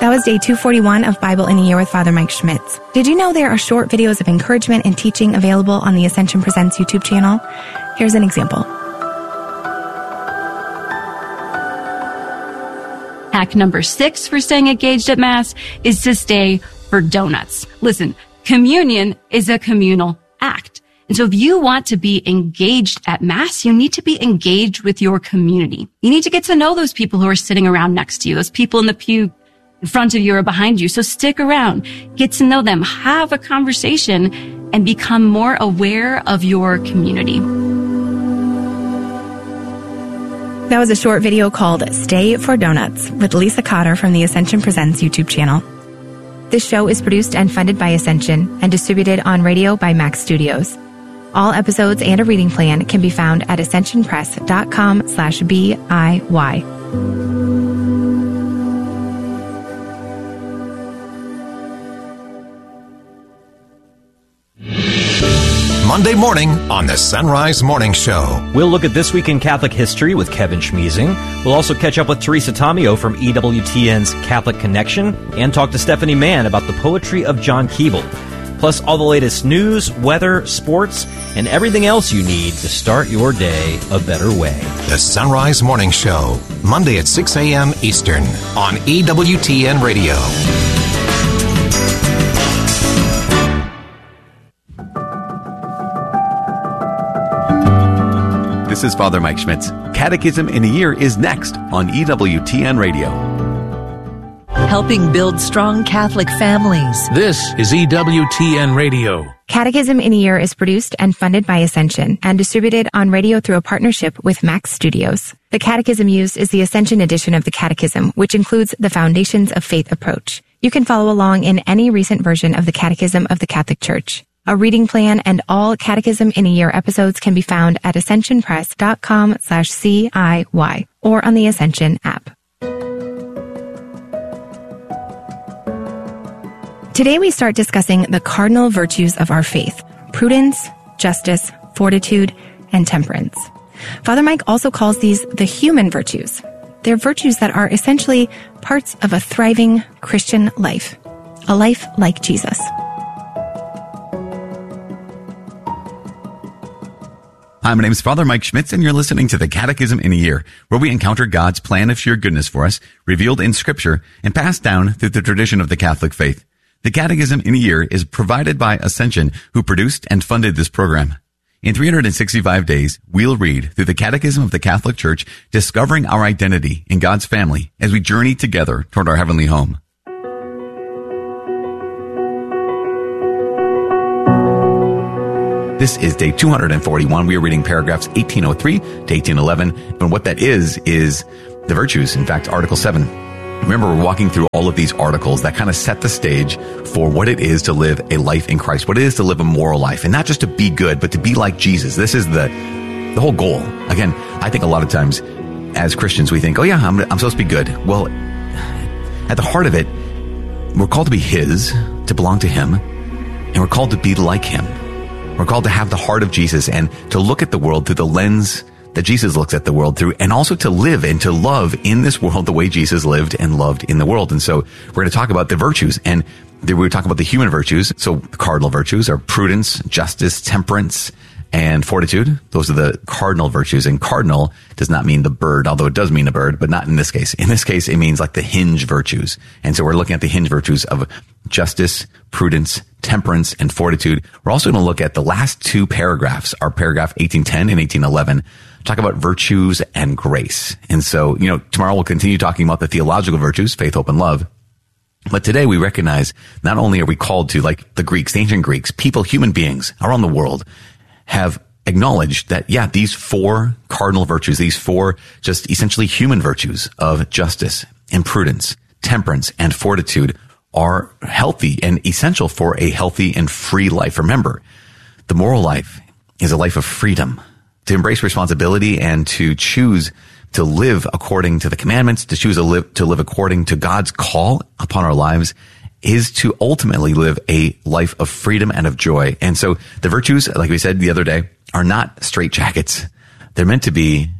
That was day 241 of Bible in a Year with Father Mike Schmitz. Did you know there are short videos of encouragement and teaching available on the Ascension Presents YouTube channel? Here's an example. Hack number 6 for staying engaged at Mass is to stay for donuts. Listen, communion is a communal act. And so if you want to be engaged at Mass, you need to be engaged with your community. You need to get to know those people who are sitting around next to you, those people in the pew in front of you or behind you. So stick around, get to know them, have a conversation, and become more aware of your community. That was a short video called Stay for Donuts with Lisa Cotter from the Ascension Presents YouTube channel. This show is produced and funded by Ascension and distributed on radio by Max Studios. All episodes and a reading plan can be found at ascensionpress.com/BIY. Monday morning on the Sunrise Morning Show. We'll look at This Week in Catholic History with Kevin Schmiesing. We'll also catch up with Teresa Tomeo from EWTN's Catholic Connection and talk to Stephanie Mann about the poetry of John Keble. Plus all the latest news, weather, sports, and everything else you need to start your day a better way. The Sunrise Morning Show, Monday at 6 a.m. Eastern on EWTN Radio. This is Father Mike Schmitz. Catechism in a Year is next on EWTN Radio. Helping build strong Catholic families. This is EWTN Radio. Catechism in a Year is produced and funded by Ascension and distributed on radio through a partnership with Max Studios. The catechism used is the Ascension edition of the Catechism, which includes the Foundations of Faith approach. You can follow along in any recent version of the Catechism of the Catholic Church. A reading plan and all Catechism in a Year episodes can be found at ascensionpress.com/CIY or on the Ascension app. Today we start discussing the cardinal virtues of our faith: prudence, justice, fortitude, and temperance. Father Mike also calls these the human virtues. They're virtues that are essentially parts of a thriving Christian life, a life like Jesus. Hi, my name is Father Mike Schmitz, and you're listening to the Catechism in a Year, where we encounter God's plan of sheer goodness for us, revealed in Scripture and passed down through the tradition of the Catholic faith. The Catechism in a Year is provided by Ascension, who produced and funded this program. In 365 days, we'll read through the Catechism of the Catholic Church, discovering our identity in God's family as we journey together toward our heavenly home. This is day 241. We are reading paragraphs 1803 to 1811. And what that is the virtues. In fact, Article 7. Remember, we're walking through all of these articles that kind of set the stage for what it is to live a life in Christ, what it is to live a moral life, and not just to be good, but to be like Jesus. This is the whole goal. Again, I think a lot of times as Christians, we think, oh yeah, I'm supposed to be good. Well, at the heart of it, we're called to be His, to belong to Him, and we're called to be like Him. We're called to have the heart of Jesus and to look at the world through the lens that Jesus looks at the world through, and also to live and to love in this world the way Jesus lived and loved in the world. And so we're going to talk about the virtues, and we talk about the human virtues. So the cardinal virtues are prudence, justice, temperance, and fortitude. Those are the cardinal virtues. And cardinal does not mean the bird, although it does mean a bird, but not in this case. In this case, it means like the hinge virtues. And so we're looking at the hinge virtues of justice, prudence, temperance, and fortitude. We're also going to look at the last two paragraphs, our paragraph 1810 and 1811, talk about virtues and grace. And so, tomorrow we'll continue talking about the theological virtues, faith, hope, and love. But today we recognize not only are we called to, like the Greeks, the ancient Greeks, people, human beings around the world have acknowledged that, these four cardinal virtues, these four just essentially human virtues of justice and prudence, temperance, and fortitude are healthy and essential for a healthy and free life. Remember, the moral life is a life of freedom, to embrace responsibility and to choose to live according to the commandments, to choose to live according to God's call upon our lives, is to ultimately live a life of freedom and of joy. And so the virtues, like we said the other day, are not straitjackets. They're meant to be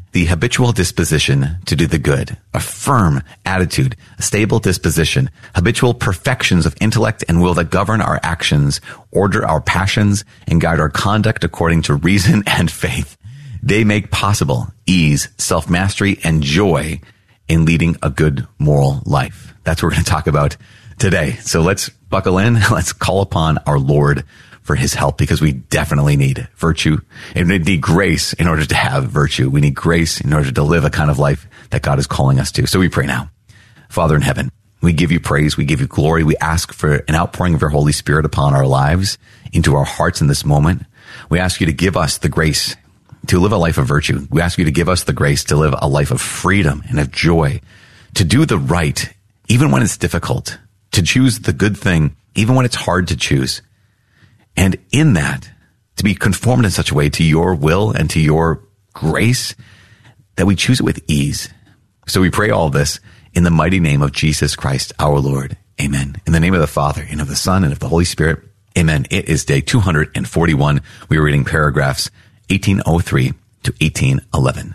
the habitual disposition to do the good, a firm attitude, a stable disposition, habitual perfections of intellect and will that govern our actions, order our passions, and guide our conduct according to reason and faith. They make possible ease, self-mastery, and joy in leading a good moral life. That's what we're going to talk about today. So let's buckle in. Let's call upon our Lord for his help, because we definitely need virtue and we need grace in order to have virtue. We need grace in order to live a kind of life that God is calling us to. So we pray now. Father in heaven, we give you praise. We give you glory. We ask for an outpouring of your Holy Spirit upon our lives, into our hearts in this moment. We ask you to give us the grace to live a life of virtue. We ask you to give us the grace to live a life of freedom and of joy, to do the right, even when it's difficult, to choose the good thing, even when it's hard to choose. And in that, to be conformed in such a way to your will and to your grace that we choose it with ease. So we pray all this in the mighty name of Jesus Christ, our Lord. Amen. In the name of the Father, and of the Son, and of the Holy Spirit. Amen. It is day 241. We are reading paragraphs 1803 to 1811.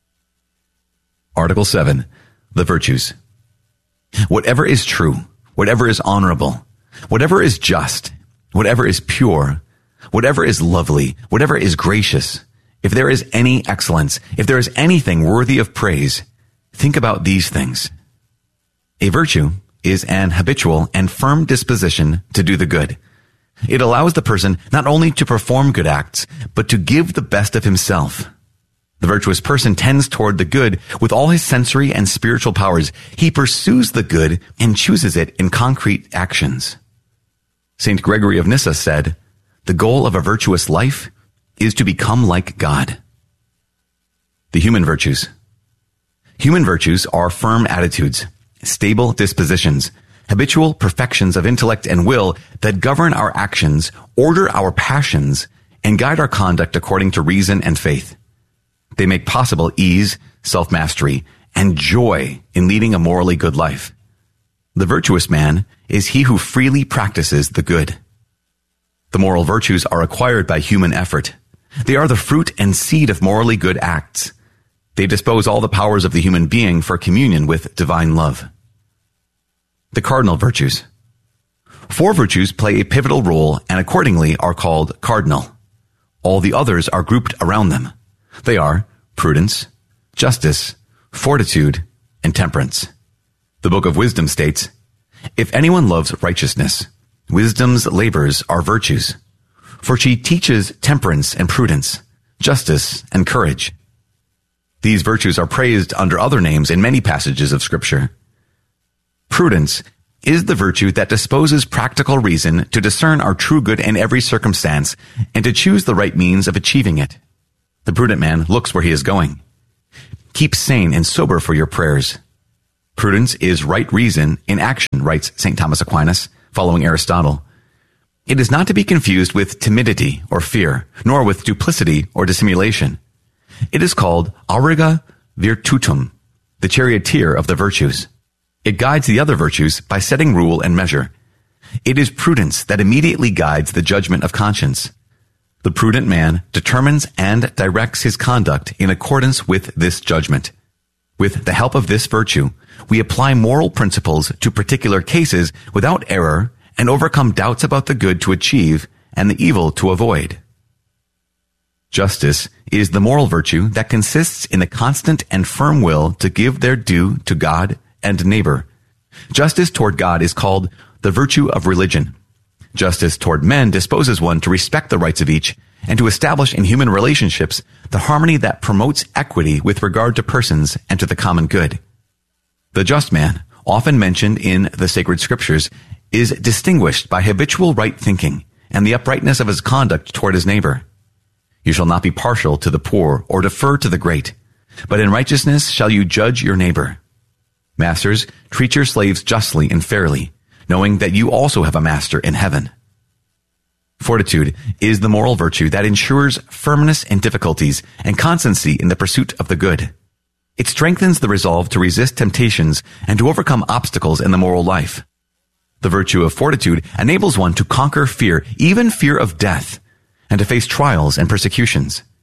Article 7, the virtues. Whatever is true, whatever is honorable, whatever is just, whatever is pure, whatever is lovely, whatever is gracious, if there is any excellence, if there is anything worthy of praise, think about these things. A virtue is an habitual and firm disposition to do the good. It allows the person not only to perform good acts, but to give the best of himself. The virtuous person tends toward the good with all his sensory and spiritual powers. He pursues the good and chooses it in concrete actions. St. Gregory of Nyssa said, "The goal of a virtuous life is to become like God." The human virtues. Human virtues are firm attitudes, stable dispositions, habitual perfections of intellect and will that govern our actions, order our passions, and guide our conduct according to reason and faith. They make possible ease, self-mastery, and joy in leading a morally good life. The virtuous man is he who freely practices the good. The moral virtues are acquired by human effort. They are the fruit and seed of morally good acts. They dispose all the powers of the human being for communion with divine love. The cardinal virtues. 4 virtues play a pivotal role and accordingly are called cardinal. All the others are grouped around them. They are prudence, justice, fortitude, and temperance. The Book of Wisdom states, "If anyone loves righteousness, wisdom's labors are virtues, for she teaches temperance and prudence, justice and courage." These virtues are praised under other names in many passages of Scripture. Prudence is the virtue that disposes practical reason to discern our true good in every circumstance and to choose the right means of achieving it. The prudent man looks where he is going. Keep sane and sober for your prayers. Prudence is right reason in action, writes St. Thomas Aquinas, following Aristotle. It is not to be confused with timidity or fear, nor with duplicity or dissimulation. It is called auriga virtutum, the charioteer of the virtues. It guides the other virtues by setting rule and measure. It is prudence that immediately guides the judgment of conscience. The prudent man determines and directs his conduct in accordance with this judgment. With the help of this virtue, we apply moral principles to particular cases without error and overcome doubts about the good to achieve and the evil to avoid. Justice is the moral virtue that consists in the constant and firm will to give their due to God and neighbor. Justice toward God is called the virtue of religion. Justice toward men disposes one to respect the rights of each and to establish in human relationships the harmony that promotes equity with regard to persons and to the common good. The just man, often mentioned in the sacred scriptures, is distinguished by habitual right thinking and the uprightness of his conduct toward his neighbor. You shall not be partial to the poor or defer to the great, but in righteousness shall you judge your neighbor. Masters, treat your slaves justly and fairly, knowing that you also have a master in heaven. Fortitude is the moral virtue that ensures firmness in difficulties and constancy in the pursuit of the good. It strengthens the resolve to resist temptations and to overcome obstacles in the moral life. The virtue of fortitude enables one to conquer fear, even fear of death, and to face trials and persecutions.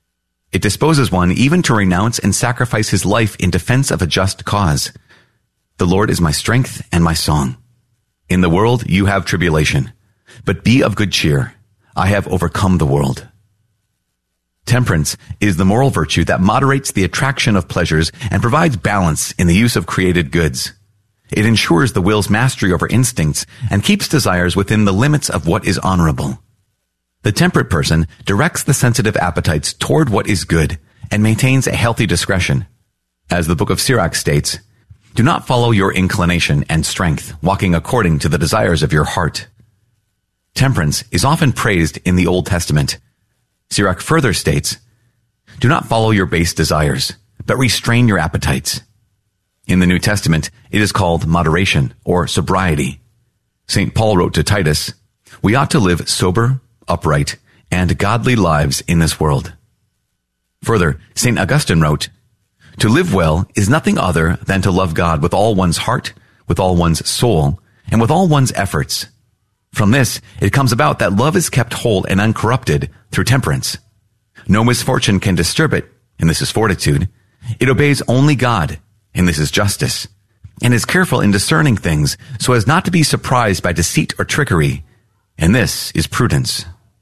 It disposes one even to renounce and sacrifice his life in defense of a just cause. The Lord is my strength and my song. In the world you have tribulation, but be of good cheer. I have overcome the world. Temperance is the moral virtue that moderates the attraction of pleasures and provides balance in the use of created goods. It ensures the will's mastery over instincts and keeps desires within the limits of what is honorable. The temperate person directs the sensitive appetites toward what is good and maintains a healthy discretion. As the book of Sirach states, do not follow your inclination and strength, walking according to the desires of your heart. Temperance is often praised in the Old Testament. Sirach further states, do not follow your base desires, but restrain your appetites. In the New Testament, it is called moderation or sobriety. St. Paul wrote to Titus, we ought to live sober, upright, and godly lives in this world. Further, St. Augustine wrote, to live well is nothing other than to love God with all one's heart, with all one's soul, and with all one's efforts. From this, it comes about that love is kept whole and uncorrupted through temperance. No misfortune can disturb it, and this is fortitude. It obeys only God, and this is justice, and is careful in discerning things so as not to be surprised by deceit or trickery, and this is prudence.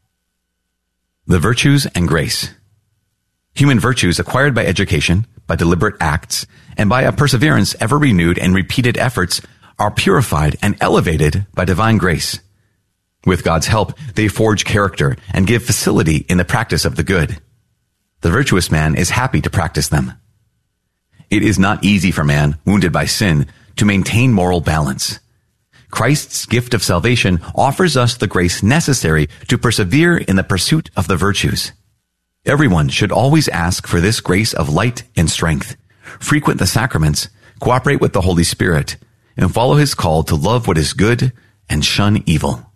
The virtues and grace. Human virtues acquired by education, by deliberate acts, and by a perseverance ever renewed and repeated efforts are purified and elevated by divine grace. With God's help, they forge character and give facility in the practice of the good. The virtuous man is happy to practice them. It is not easy for man, wounded by sin, to maintain moral balance. Christ's gift of salvation offers us the grace necessary to persevere in the pursuit of the virtues. Everyone should always ask for this grace of light and strength, frequent the sacraments, cooperate with the Holy Spirit, and follow his call to love what is good and shun evil.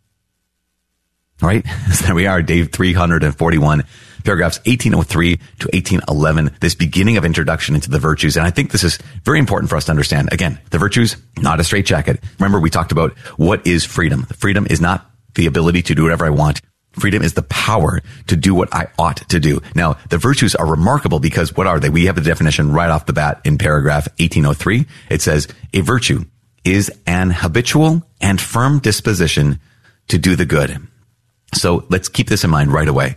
All right, so there we are, day 341, paragraphs 1803 to 1811, this beginning of introduction into the virtues. And I think this is very important for us to understand. Again, the virtues, not a straitjacket. Remember, we talked about what is freedom. Freedom is not the ability to do whatever I want. Freedom is the power to do what I ought to do. Now, the virtues are remarkable because what are they? We have the definition right off the bat in paragraph 1803. It says, a virtue is an habitual and firm disposition to do the good. So let's keep this in mind right away.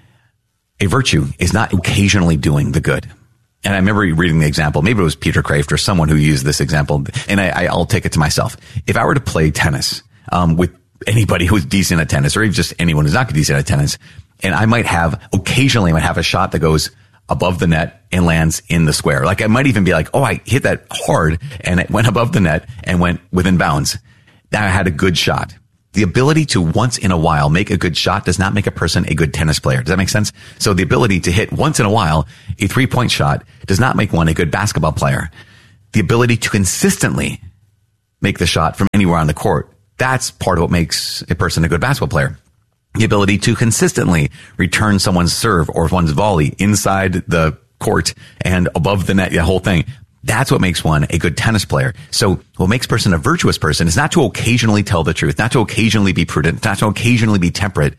A virtue is not occasionally doing the good. And I remember reading the example, maybe it was Peter Kraft or someone who used this example, and I'll take it to myself. If I were to play tennis with anybody who's decent at tennis, or even just anyone who's not decent at tennis, and occasionally I might have a shot that goes above the net and lands in the square. Like I might even be like, oh, I hit that hard and it went above the net and went within bounds. Now I had a good shot. The ability to once in a while make a good shot does not make a person a good tennis player. Does that make sense? So the ability to hit once in a while a 3-point shot does not make one a good basketball player. The ability to consistently make the shot from anywhere on the court, that's part of what makes a person a good basketball player. The ability to consistently return someone's serve or one's volley inside the court and above the net, the whole thing. That's what makes one a good tennis player. So what makes a person a virtuous person is not to occasionally tell the truth, not to occasionally be prudent, not to occasionally be temperate.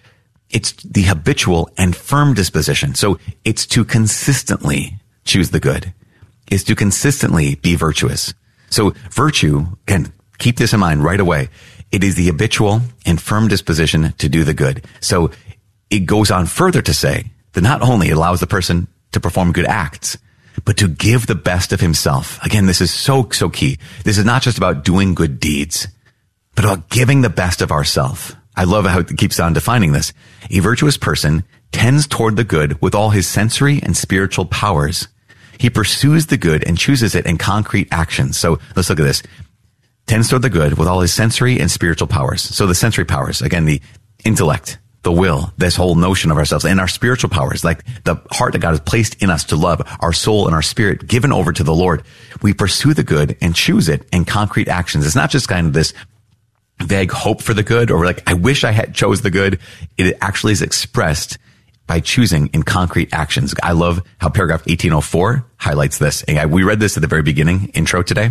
It's the habitual and firm disposition. So it's to consistently choose the good. It's to consistently be virtuous. So virtue, again, keep this in mind right away. It is the habitual and firm disposition to do the good. So it goes on further to say that not only it allows the person to perform good acts, but to give the best of himself. Again, this is so key. This is not just about doing good deeds, but about giving the best of ourselves. I love how it keeps on defining this. A virtuous person tends toward the good with all his sensory and spiritual powers. He pursues the good and chooses it in concrete actions. So let's look at this. Tends toward the good with all his sensory and spiritual powers. So the sensory powers, again, the intellect, the will, this whole notion of ourselves, and our spiritual powers, like the heart that God has placed in us to love, our soul and our spirit given over to the Lord. We pursue the good and choose it in concrete actions. It's not just kind of this vague hope for the good, or like, I wish I had chose the good. It actually is expressed by choosing in concrete actions. I love how paragraph 1804 highlights this. And we read this at the very beginning, intro today.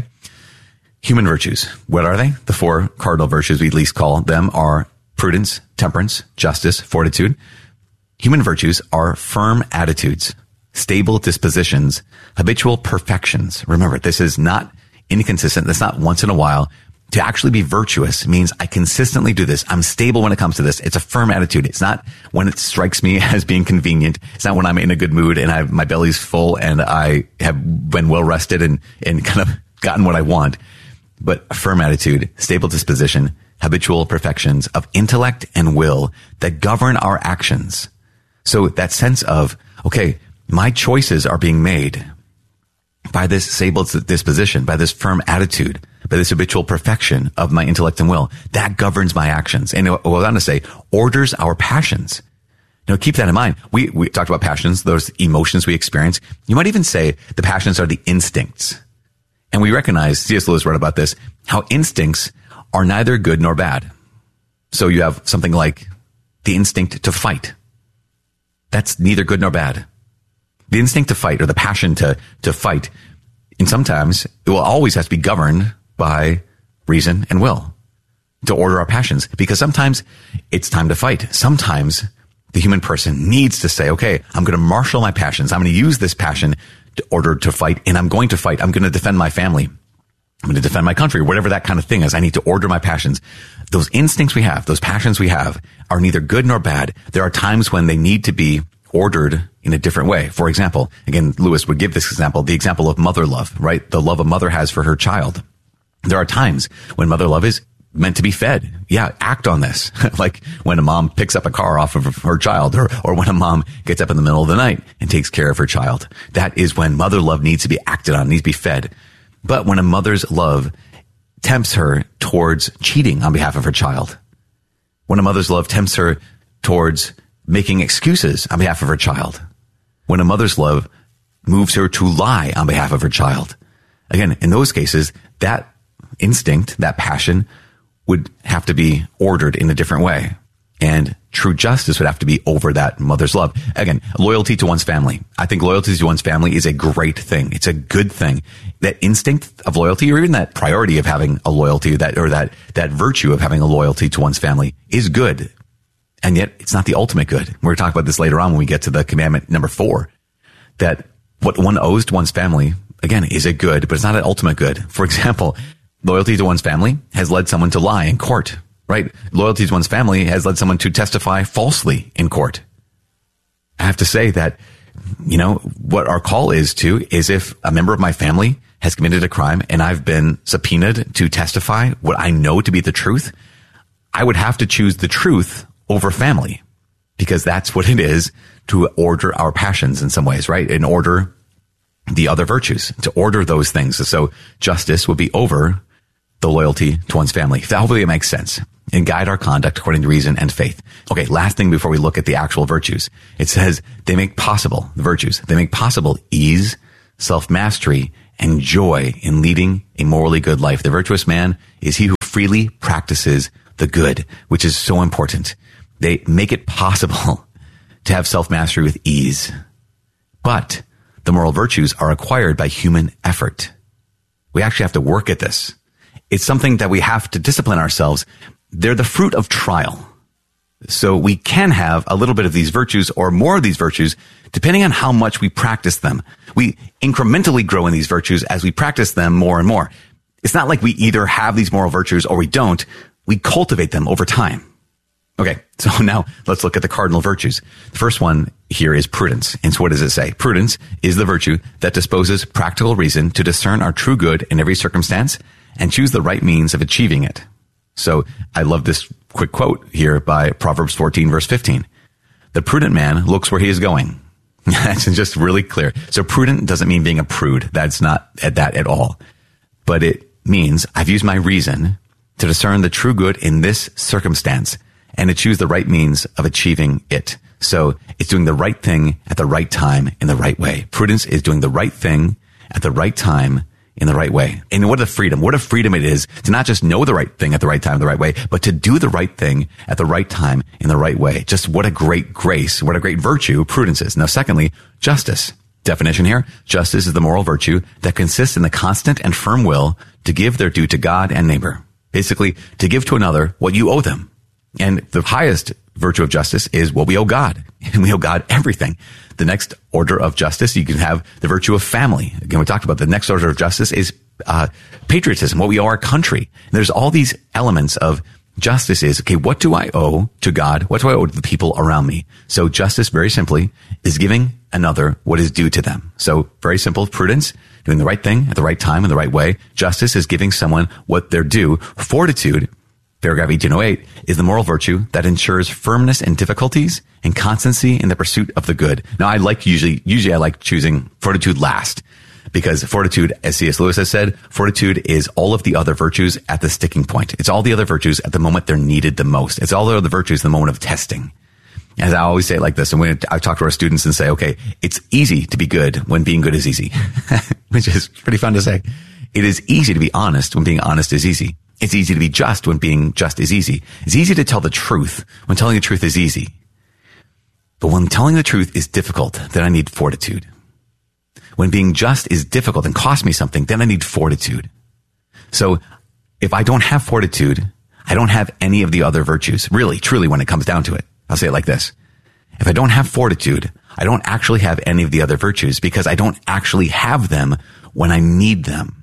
Human virtues. What are they? The 4 cardinal virtues we at least call them are prudence, temperance, justice, fortitude. Human virtues are firm attitudes, stable dispositions, habitual perfections. Remember, this is not inconsistent. That's not once in a while. To actually be virtuous means I consistently do this. I'm stable when it comes to this. It's a firm attitude. It's not when it strikes me as being convenient. It's not when I'm in a good mood and my belly's full and I have been well rested and kind of gotten what I want. But a firm attitude, stable disposition, habitual perfections of intellect and will that govern our actions. So that sense of, okay, my choices are being made by this stable disposition, by this firm attitude, by this habitual perfection of my intellect and will. That governs my actions. And what I want to say, orders our passions. Keep that in mind. We talked about passions, those emotions we experience. You might even say the passions are the instincts. And we recognize, C.S. Lewis wrote about this, how instincts are neither good nor bad. So you have something like the instinct to fight. That's neither good nor bad. The instinct to fight, or the passion to fight, and sometimes it will always have to be governed by reason and will to order our passions, because sometimes it's time to fight. Sometimes the human person needs to say, okay, I'm going to marshal my passions. I'm going to use this passion to order to fight, and I'm going to fight. I'm going to defend my family. I'm going to defend my country, whatever that kind of thing is. I need to order my passions. Those instincts we have, those passions we have, are neither good nor bad. There are times when they need to be ordered in a different way. For example, again, Lewis would give this example, the example of mother love, right? The love a mother has for her child. There are times when mother love is meant to be fed. Yeah, act on this. Like when a mom picks up a car off of her child, or when a mom gets up in the middle of the night and takes care of her child. That is when mother love needs to be acted on, needs to be fed. But when a mother's love tempts her towards cheating on behalf of her child, when a mother's love tempts her towards making excuses on behalf of her child, when a mother's love moves her to lie on behalf of her child, again, in those cases, that instinct, that passion would have to be ordered in a different way. And true justice would have to be over that mother's love. Again, loyalty to one's family. I think loyalty to one's family is a great thing. It's a good thing. That instinct of loyalty, or even that priority of having a loyalty, that virtue of having a loyalty to one's family is good. And yet it's not the ultimate good. We're going to talk about this later on when we get to the commandment number 4, that what one owes to one's family, again, is a good, but it's not an ultimate good. For example, loyalty to one's family has led someone to lie in court, right? Loyalty to one's family has led someone to testify falsely in court. I have to say that, what our call is if a member of my family has committed a crime and I've been subpoenaed to testify what I know to be the truth, I would have to choose the truth over family, because that's what it is to order our passions in some ways, right? And order the other virtues, to order those things. So justice would be over the loyalty to one's family. Hopefully it makes sense, and guide our conduct according to reason and faith. Okay, last thing before we look at the actual virtues. It says they make possible, the virtues, they make possible ease, self-mastery, and joy in leading a morally good life. The virtuous man is he who freely practices the good, which is so important. They make it possible to have self-mastery with ease. But the moral virtues are acquired by human effort. We actually have to work at this. It's something that we have to discipline ourselves. They're the fruit of trial. So we can have a little bit of these virtues or more of these virtues depending on how much we practice them. We incrementally grow in these virtues as we practice them more and more. It's not like we either have these moral virtues or we don't. We cultivate them over time. Okay, so now let's look at the cardinal virtues. The first one here is prudence. And so what does it say? Prudence is the virtue that disposes practical reason to discern our true good in every circumstance and choose the right means of achieving it. So I love this quick quote here by Proverbs 14, verse 15. The prudent man looks where he is going. That's just really clear. So prudent doesn't mean being a prude. That's not that at all. But it means I've used my reason to discern the true good in this circumstance and to choose the right means of achieving it. So it's doing the right thing at the right time in the right way. Prudence is doing the right thing at the right time in the right way. And what a freedom it is to not just know the right thing at the right time in the right way, but to do the right thing at the right time in the right way. Just what a great grace, what a great virtue prudence is. Now, secondly, justice. Definition here, justice is the moral virtue that consists in the constant and firm will to give their due to God and neighbor. Basically, to give to another what you owe them. And the highest virtue of justice is what we owe God. And we owe God everything. The next order of justice, you can have the virtue of family. Again, we talked about the next order of justice is patriotism, what we owe our country. And there's all these elements of justice is, okay, what do I owe to God? What do I owe to the people around me? So justice, very simply, is giving another what is due to them. So very simple, prudence, doing the right thing at the right time in the right way. Justice is giving someone what they're due. Fortitude, paragraph 1808, is the moral virtue that ensures firmness in difficulties and constancy in the pursuit of the good. Now, I like usually I like choosing fortitude last, because fortitude, as C.S. Lewis has said, fortitude is all of the other virtues at the sticking point. It's all the other virtues at the moment they're needed the most. It's all the other virtues in the moment of testing. As I always say it like this, and when I talk to our students and say, okay, it's easy to be good when being good is easy, which is pretty fun to say. It is easy to be honest when being honest is easy. It's easy to be just when being just is easy. It's easy to tell the truth when telling the truth is easy. But when telling the truth is difficult, then I need fortitude. When being just is difficult and costs me something, then I need fortitude. So if I don't have fortitude, I don't have any of the other virtues. Really, truly, when it comes down to it. I'll say it like this. If I don't have fortitude, I don't actually have any of the other virtues because I don't actually have them when I need them.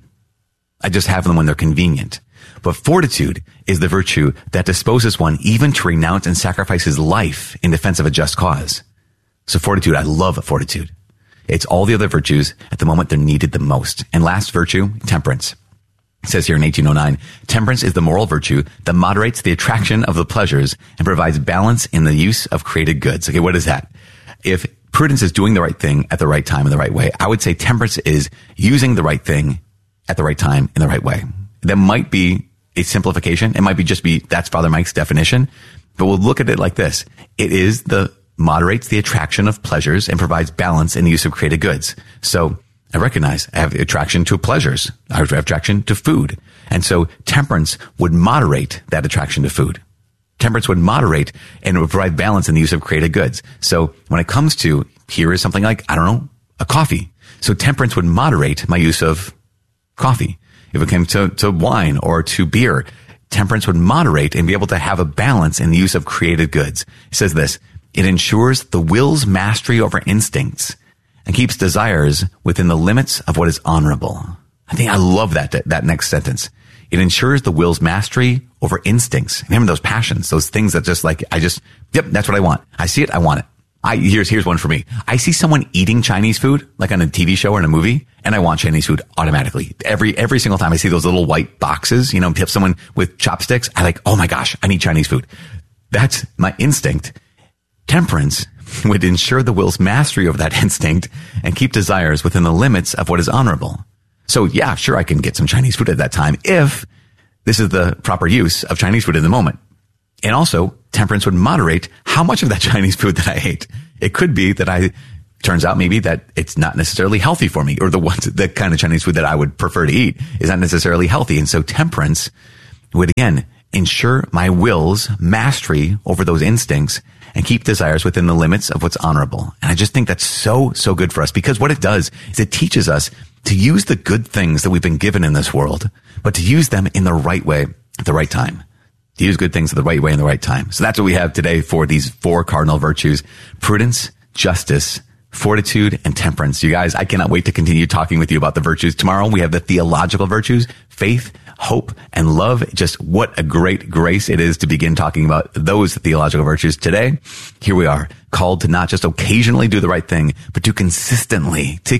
I just have them when they're convenient. But fortitude is the virtue that disposes one even to renounce and sacrifice his life in defense of a just cause. So fortitude, I love fortitude. It's all the other virtues at the moment they're needed the most. And last virtue, temperance. It says here in 1809, temperance is the moral virtue that moderates the attraction of the pleasures and provides balance in the use of created goods. Okay, what is that? If prudence is doing the right thing at the right time in the right way, I would say temperance is using the right thing at the right time in the right way. That might be a simplification. It might be that's Father Mike's definition, but we'll look at it like this. It is moderates the attraction of pleasures and provides balance in the use of created goods. So I recognize I have attraction to pleasures. I have attraction to food. And so temperance would moderate that attraction to food. Temperance would moderate and it would provide balance in the use of created goods. So when it comes to, here is something like, I don't know, a coffee. So temperance would moderate my use of coffee. If it came to wine or to beer, temperance would moderate and be able to have a balance in the use of created goods. It says this, it ensures the will's mastery over instincts and keeps desires within the limits of what is honorable. I think I love that next sentence. It ensures the will's mastery over instincts. Remember those passions, those things that just like, yep, that's what I want. I see it, I want it. Here's one for me. I see someone eating Chinese food, like on a TV show or in a movie, and I want Chinese food automatically. Every single time I see those little white boxes, tip someone with chopsticks, I like, oh my gosh, I need Chinese food. That's my instinct. Temperance would ensure the will's mastery over that instinct and keep desires within the limits of what is honorable. So yeah, sure, I can get some Chinese food at that time if this is the proper use of Chinese food in the moment. And also, temperance would moderate how much of that Chinese food that I ate. It could be that turns out maybe that it's not necessarily healthy for me, or the kind of Chinese food that I would prefer to eat is not necessarily healthy. And so temperance would again ensure my will's mastery over those instincts and keep desires within the limits of what's honorable. And I just think that's so good for us, because what it does is it teaches us to use the good things that we've been given in this world, but to use them in the right way at the right time. To use good things the right way in the right time. So that's what we have today for these 4 cardinal virtues: prudence, justice, fortitude, and temperance. You guys, I cannot wait to continue talking with you about the virtues. Tomorrow we have the theological virtues: faith, hope, and love. Just what a great grace it is to begin talking about those theological virtues today. Here we are, called to not just occasionally do the right thing, but to consistently do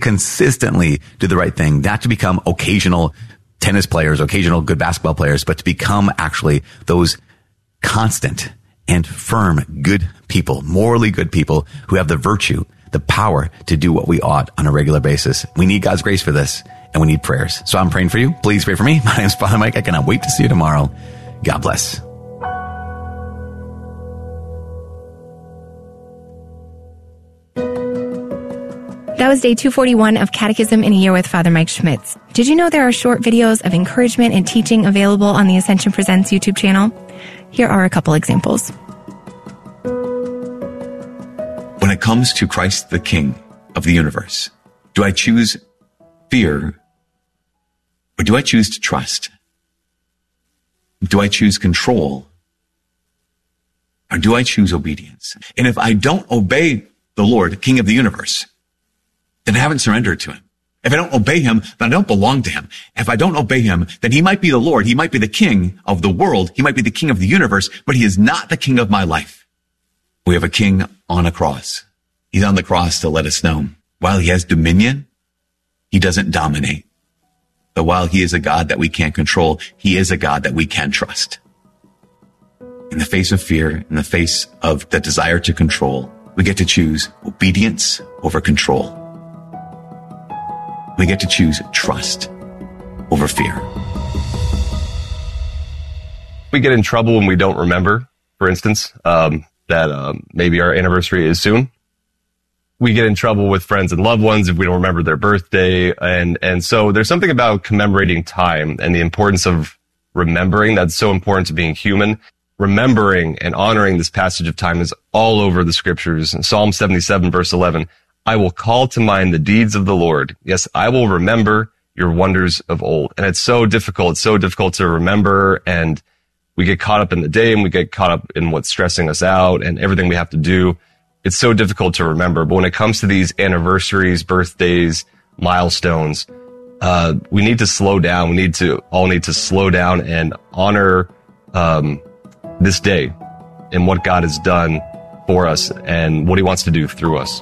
the right thing, not to become occasional tennis players, occasional good basketball players, but to become actually those constant and firm good people, morally good people who have the virtue, the power to do what we ought on a regular basis. We need God's grace for this, and we need prayers. So I'm praying for you. Please pray for me. My name is Father Mike. I cannot wait to see you tomorrow. God bless. That was day 241 of Catechism in a Year with Father Mike Schmitz. Did you know there are short videos of encouragement and teaching available on the Ascension Presents YouTube channel? Here are a couple examples. When it comes to Christ the King of the universe, do I choose fear or do I choose to trust? Do I choose control or do I choose obedience? And if I don't obey the Lord, King of the universe, then I haven't surrendered to him. If I don't obey him, then I don't belong to him. If I don't obey him, then he might be the Lord. He might be the king of the world. He might be the king of the universe, but he is not the king of my life. We have a king on a cross. He's on the cross to let us know while he has dominion, he doesn't dominate. But while he is a God that we can't control, he is a God that we can trust. In the face of fear, in the face of the desire to control, we get to choose obedience over control. We get to choose trust over fear. We get in trouble when we don't remember, for instance, that maybe our anniversary is soon. We get in trouble with friends and loved ones if we don't remember their birthday. And so there's something about commemorating time and the importance of remembering that's so important to being human. Remembering and honoring this passage of time is all over the scriptures. In Psalm 77, verse 11, I will call to mind the deeds of the Lord. Yes, I will remember your wonders of old. And it's so difficult. It's so difficult to remember. And we get caught up in the day and we get caught up in what's stressing us out and everything we have to do. It's so difficult to remember. But when it comes to these anniversaries, birthdays, milestones, we need to slow down. We all need to slow down and honor, this day and what God has done for us and what he wants to do through us.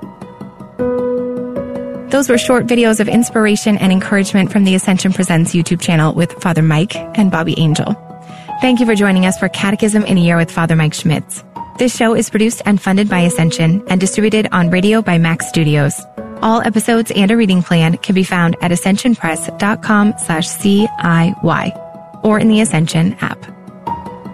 Those were short videos of inspiration and encouragement from the Ascension Presents YouTube channel with Father Mike and Bobby Angel. Thank you for joining us for Catechism in a Year with Father Mike Schmitz. This show is produced and funded by Ascension and distributed on radio by Max Studios. All episodes and a reading plan can be found at ascensionpress.com/CIY or in the Ascension app.